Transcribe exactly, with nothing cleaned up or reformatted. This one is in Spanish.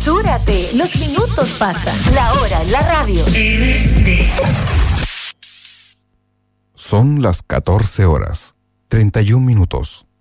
Apresúrate, los minutos pasan. La hora en la radio. Son las catorce horas, treinta y un minutos.